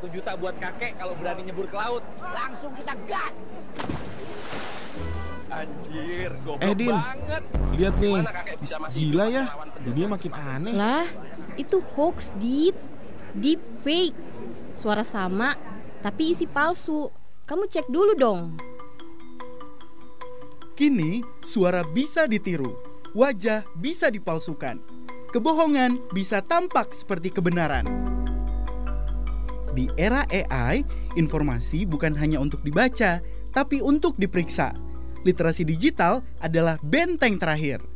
1 juta buat kakek kalau berani nyebur ke laut. Langsung kita gas. Anjir, goblok Din, banget. lihat nih. Gimana kakek bisa masih Gila hidup ya, melawan penduduk dunia makin Jepang? aneh. Lah, itu hoax, Dit. Deep fake. Suara sama, tapi isi palsu. Kamu cek dulu dong. Kini, suara bisa ditiru, wajah bisa dipalsukan, kebohongan bisa tampak seperti kebenaran. Di era AI, informasi bukan hanya untuk dibaca, tapi untuk diperiksa. Literasi digital adalah benteng terakhir.